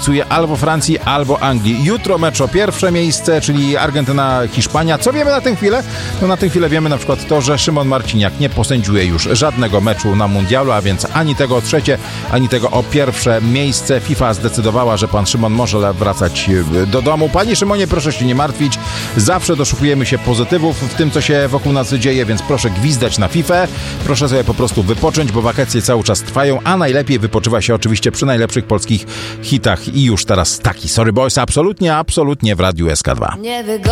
kibicuje albo Francji, albo Anglii. Jutro mecz o pierwsze miejsce, czyli Argentyna-Hiszpania. Co wiemy na tę chwilę? No na tę chwilę wiemy na przykład to, że Szymon Marciniak nie posędziuje już żadnego meczu na mundialu, a więc ani tego o trzecie, ani tego o pierwsze miejsce. FIFA zdecydowała, że pan Szymon może wracać do domu. Panie Szymonie, proszę się nie martwić. Zawsze doszukujemy się pozytywów w tym, co się wokół nas dzieje, więc proszę gwizdać na FIFA. Proszę sobie po prostu wypocząć, bo wakacje cały czas trwają, a najlepiej wypoczywa się oczywiście przy najlepszych polskich hitach. I już teraz taki Sorry Boys absolutnie w Radiu SK2.